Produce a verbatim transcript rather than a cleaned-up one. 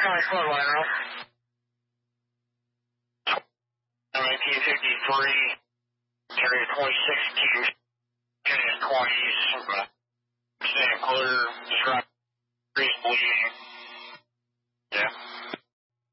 County Floodline Road. nineteen fifty-three, carry twenty-six Q, ten twenties, uh, staying clear, describe increased bleeding.